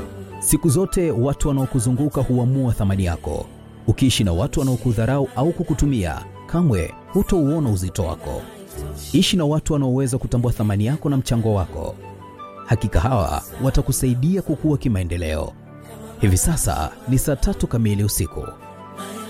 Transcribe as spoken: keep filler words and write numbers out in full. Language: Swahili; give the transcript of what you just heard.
Siku zote watu wanaokuzunguka huamua thamani yako. Ukiishi na watu wanaokudharau au kukutumia, kamwe hutauona uzito wako. Ishi na watu wanaoweza kutambua thamani yako na mchango wako. Hakika hawa watakusaidia kukua kimaendeleo. Hivi sasa ni saa tatu kamili usiku.